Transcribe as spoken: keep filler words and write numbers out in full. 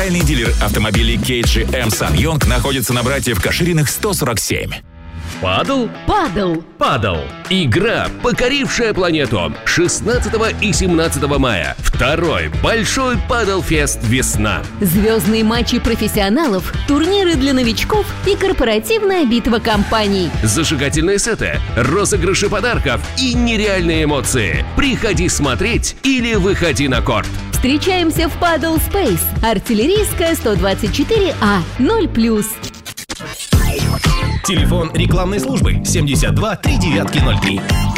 Официальный дилер автомобилей кей джи эм Сан-Йонг находится на Братьев Кашириных сто сорок семь. Падал? Падал. Падал. Игра, покорившая планету. шестнадцатого и семнадцатого мая. Второй большой Падал-фест «Весна». Звездные матчи профессионалов, турниры для новичков и корпоративная битва компаний. Зажигательные сеты, розыгрыши подарков и нереальные эмоции. Приходи смотреть или выходи на корт. Встречаемся в Падал Спейс. Артиллерийская сто двадцать четыре А, ноль плюс. Телефон рекламной службы семьдесят два три девятки ноль три.